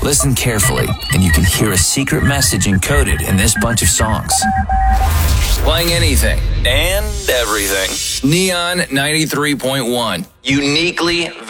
Listen carefully, and you can hear a secret message encoded in this bunch of songs. Playing anything and everything. Neon 93.1. Uniquely